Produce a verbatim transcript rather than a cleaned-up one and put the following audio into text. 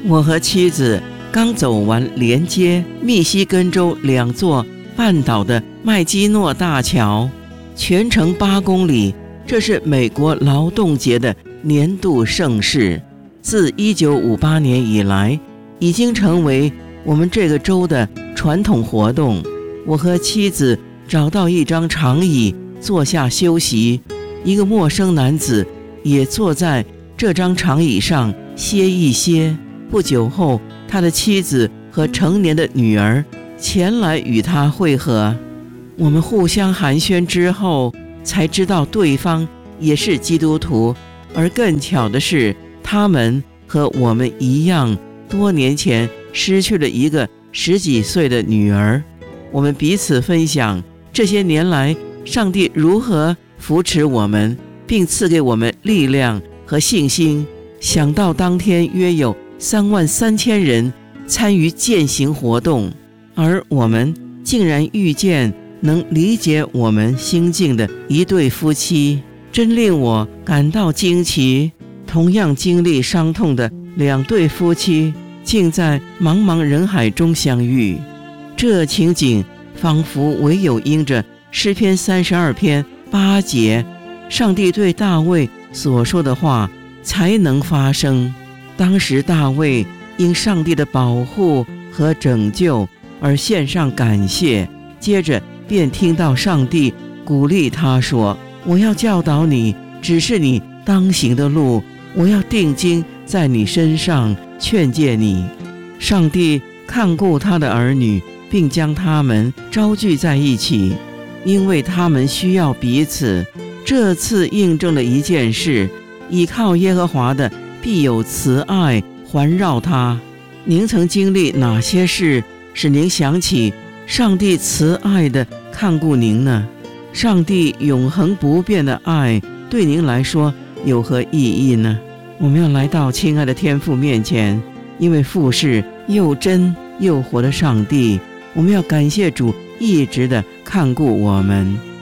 我和妻子刚走完连接密西根州两座半岛的麦基诺大桥，全程八公里，这是美国劳动节的年度盛事。自一九五八年以来，已经成为我们这个州的传统活动。我和妻子找到一张长椅坐下休息，一个陌生男子也坐在这张长椅上歇一歇。不久后，他的妻子和成年的女儿前来与他会合。我们互相寒暄之后，才知道对方也是基督徒，而更巧的是，他们和我们一样，多年前失去了一个十几岁的女儿。我们彼此分享这些年来上帝如何扶持我们，并赐给我们力量和信心。想到当天约有三万三千人参与践行活动，而我们竟然遇见能理解我们心境的一对夫妻，真令我感到惊奇。同样经历伤痛的两对夫妻，竟在茫茫人海中相遇。这情景仿佛唯有因着诗篇三十二篇八节，上帝对大卫所说的话才能发生。当时大卫因上帝的保护和拯救而献上感谢，接着便听到上帝鼓励他说：我要教导你，指示你当行的路，我要定睛在你身上，劝诫你。上帝看顾他的儿女，并将他们招聚在一起，因为他们需要彼此。这次印证了一件事：倚靠耶和华的必有慈爱环绕他。您曾经历哪些事使您想起上帝慈爱的看顾您呢？上帝永恒不变的爱对您来说有何意义呢？我们要来到亲爱的天父面前，因为父是又真又活的上帝，我们要感谢主一直的看顾我们。